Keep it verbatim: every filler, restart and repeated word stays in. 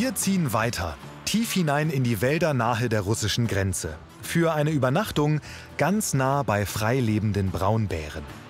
Wir ziehen weiter, tief hinein in die Wälder nahe der russischen Grenze. Für eine Übernachtung ganz nah bei freilebenden Braunbären.